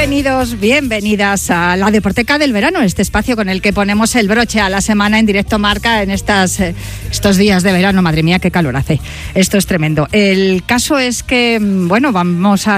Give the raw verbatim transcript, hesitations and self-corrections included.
Bienvenidos, bienvenidas a la Deporteca del Verano, este espacio con el que ponemos el broche a la semana en directo Marca en estas, estos días de verano. Madre mía, qué calor hace. Esto es tremendo. El caso es que, bueno, vamos a